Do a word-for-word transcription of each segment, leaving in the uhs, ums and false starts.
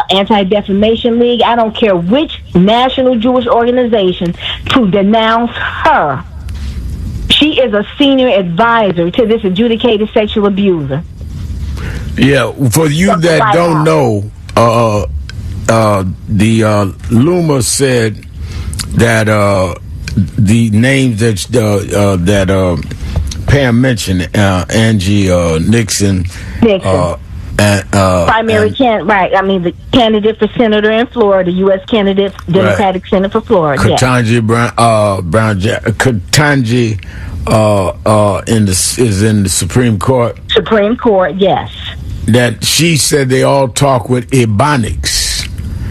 Anti-Defamation League, I don't care which national Jewish organization, to denounce her. She is a senior advisor to this adjudicated sexual abuser. Yeah, for you so that don't out. know, uh, uh, the uh, Luma said that uh, the names that uh, uh, that uh, Pam mentioned, uh, Angie uh, Nixon, Nixon. Uh, and, uh, primary and, can right. I mean, the candidate for senator in Florida, U S candidate, Democratic right. Senator for Florida. Ketanji yeah. Brown, uh, Brown, Ketanji, uh, uh, in the is in the Supreme Court. Supreme Court, yes. That she said they all talk with Ebonics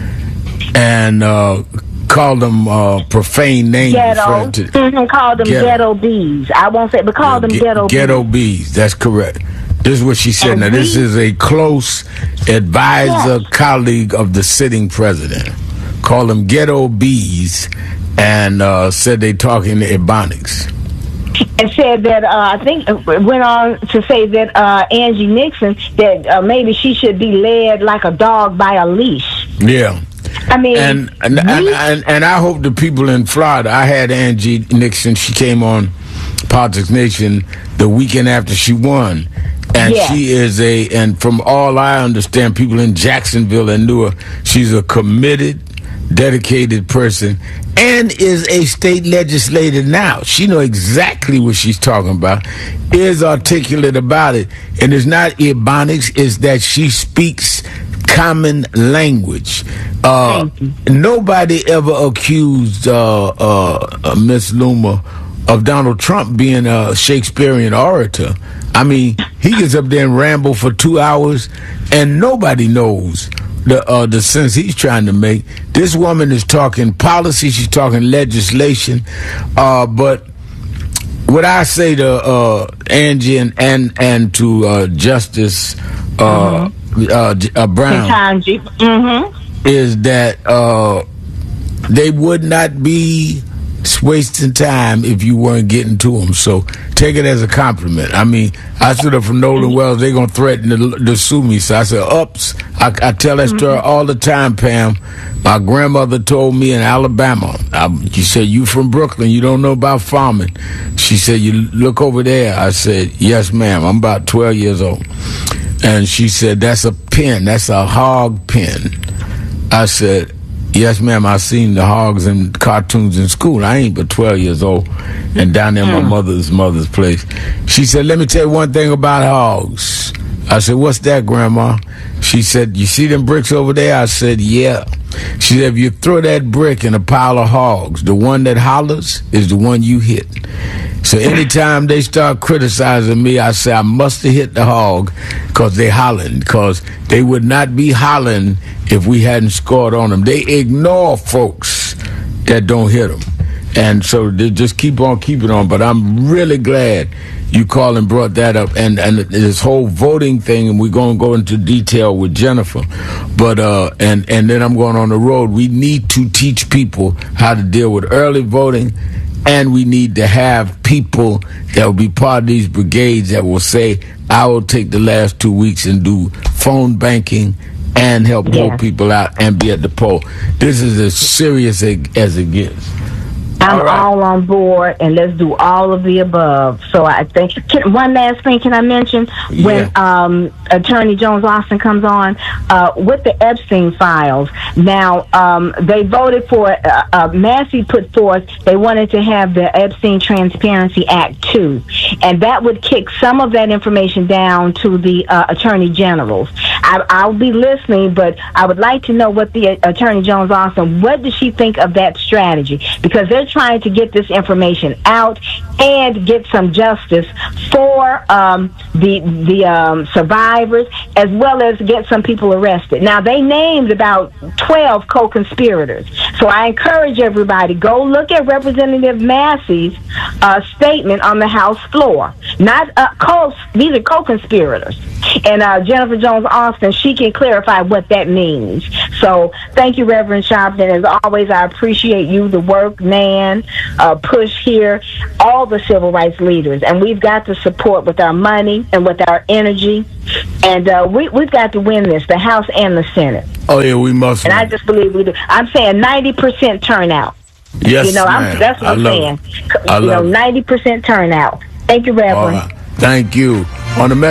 and uh, called them uh, profane names. Ghetto. To, mm-hmm, called them ghetto. ghetto bees. I won't say, but called yeah, them ghetto. Ghetto bees. bees. That's correct. This is what she said. And now, we, this is a close advisor, yes. colleague of the sitting president. Called them ghetto bees, and uh, said they talk in Ebonics. And said that, uh, I think, went on to say that uh, Angie Nixon, that uh, maybe she should be led like a dog by a leash. Yeah. I mean, and and, and, and and I hope the people in Florida, I had Angie Nixon, she came on Politics Nation the weekend after she won. And yeah. she is a, and from all I understand, people in Jacksonville and knew her, she's a committed, dedicated person and is a state legislator now. She knows exactly what she's talking about, is articulate about it. And it's not Ebonics, it's that she speaks common language. Uh, nobody ever accused uh, uh, uh, Miss Luma of Donald Trump being a Shakespearean orator. I mean, he gets up there and ramble for two hours, and nobody knows the uh, the sense he's trying to make. This woman is talking policy, she's talking legislation, uh, but what I say to uh, Angie and and, and to uh, Justice uh, mm-hmm. uh, uh, Brown mm-hmm. is that uh, they would not be wasting time if you weren't getting to them. So take it as a compliment. I mean, I stood up for Nolan Wells. They're going to threaten to, to sue me. So I said, ups. I, I tell that story mm-hmm. all the time, Pam. My grandmother told me in Alabama, I, she said, you from Brooklyn, you don't know about farming. She said, you look over there. I said, yes, ma'am. I'm about twelve years old. And she said, that's a pen. That's a hog pen. I said, yes, ma'am, I seen the hogs in cartoons in school. I ain't but twelve years old and down there at my mother's mother's place. She said, let me tell you one thing about hogs. I said, what's that, Grandma? She said, you see them bricks over there? I said, yeah. She said, if you throw that brick in a pile of hogs, the one that hollers is the one you hit. So anytime they start criticizing me, I say I must have hit the hog because they hollering, because they would not be hollering if we hadn't scored on them. They ignore folks that don't hit them. And so they just keep on keeping on. But I'm really glad you called and brought that up. And, and this whole voting thing, and we're going to go into detail with Jennifer. But uh, and, and then I'm going on the road. We need to teach people how to deal with early voting. And we need to have people that will be part of these brigades that will say, I will take the last two weeks and do phone banking and help yeah. pull people out and be at the poll. This is as serious as it gets. I'm all, right. all on board, and let's do all of the above. So I think, can, one last thing can I mention? Yeah. When um, Attorney Jones Austin comes on, uh, with the Epstein files, now um, they voted for, uh, uh, Massey put forth, they wanted to have the Epstein Transparency Act too, and that would kick some of that information down to the uh, Attorney Generals. I, I'll be listening, but I would like to know what the uh, Attorney Jones Austin, what does she think of that strategy? Because they're trying to get this information out and get some justice for um, the the um, survivors, as well as get some people arrested. Now, they named about twelve co-conspirators. So I encourage everybody, go look at Representative Massey's uh, statement on the House floor. Not uh, co- These are co-conspirators. And uh, Jennifer Jones Austin, she can clarify what that means. So thank you, Reverend Sharpton. As always, I appreciate you, the work, Nan, uh, Push here, all the civil rights leaders. And we've got to support with our money and with our energy And uh, we, we've got to win this, the House and the Senate. Oh, yeah, we must And win. I just believe we do. I'm saying ninety percent turnout. Yes, you know, ma'am. I'm, that's what I I'm love saying. it. I you know, love it. ninety percent turnout. Thank you, Reverend. All right. Thank you. On the